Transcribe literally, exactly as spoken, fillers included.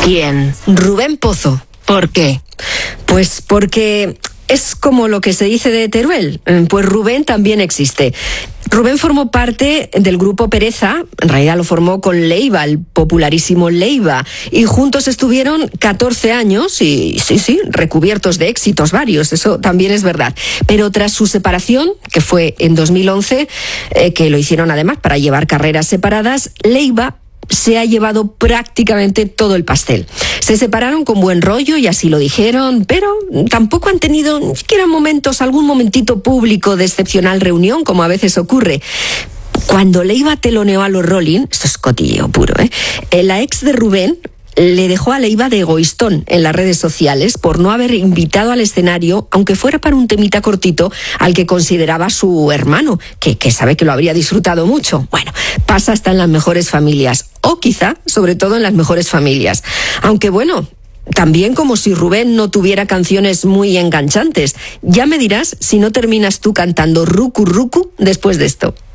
¿Quién? Rubén Pozo. ¿Por qué? Pues porque es como lo que se dice de Teruel. Pues Rubén también existe. Rubén formó parte del grupo Pereza, en realidad lo formó con Leiva, el popularísimo Leiva, y juntos estuvieron catorce años y sí, sí, recubiertos de éxitos varios, eso también es verdad. Pero tras su separación, que fue en dos mil once, eh, que lo hicieron además para llevar carreras separadas, Leiva se ha llevado prácticamente todo el pastel. Se separaron con buen rollo y así lo dijeron, pero tampoco han tenido ni siquiera momentos, algún momentito público de excepcional reunión, como a veces ocurre. Cuando Leiva teloneó a los Rolling, esto es cotilleo puro, ¿eh? La ex de Rubén le dejó a Leiva de egoístón en las redes sociales por no haber invitado al escenario, aunque fuera para un temita cortito, al que consideraba su hermano, que, que sabe que lo habría disfrutado mucho. Bueno, pasa hasta en las mejores familias, o quizá, sobre todo en las mejores familias. Aunque bueno, también como si Rubén no tuviera canciones muy enganchantes. Ya me dirás si no terminas tú cantando Ruku Ruku después de esto.